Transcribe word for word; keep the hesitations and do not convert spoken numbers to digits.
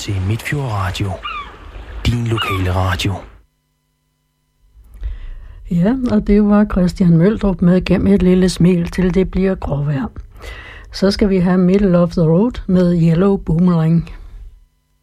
til Midtfjord Radio. Din lokale radio. Ja, og det var Christian Møldrup med Gennem et lille smil til det bliver gråvejr. Så skal vi have Middle of the Road med Yellow Boomerang.